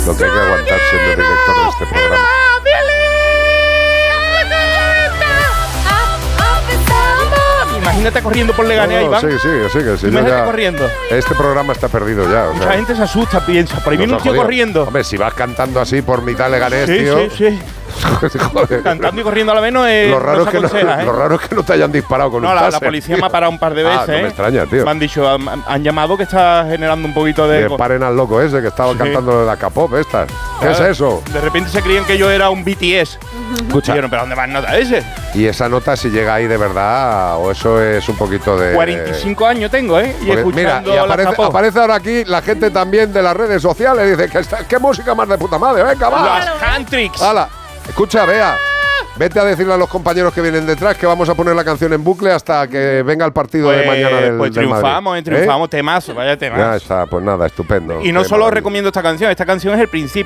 lo que hay que aguantar siendo director de este programa. Imagínate corriendo por Leganés, Iván. Sí. Imagínate corriendo. Este programa está perdido ya. O sea, mucha gente se asusta, piensa, por ahí viene un tío corriendo. Hombre, si vas cantando así por mitad de Leganés, tío. Sí. Joder. Cantando y corriendo a la vez no es. Lo raro es que no te hayan disparado con un taser. La policía me ha parado un par de veces. No me extraña, tío. Me han dicho, han llamado que está generando un poquito de. Que paren al loco ese que estaba cantando la K-pop estas. ¿Qué es eso? De repente se creían que yo era un BTS. Escucha. Dijeron, ¿pero dónde va el nota ese? Y esa nota si llega ahí de verdad o eso es un poquito de. 45 años tengo, ¿eh? Y escuchando mira, y aparece ahora aquí la gente también de las redes sociales. Dice, ¿qué música más de puta madre? Venga, va. Las Handtricks. ¡Hala! Escucha, Bea. Vete a decirle a los compañeros que vienen detrás que vamos a poner la canción en bucle hasta que venga el partido de mañana del Pues del triunfamos, Madrid. temazo, vaya temazo. Ya está, pues nada, estupendo. Y no solo recomiendo esta canción es el principio.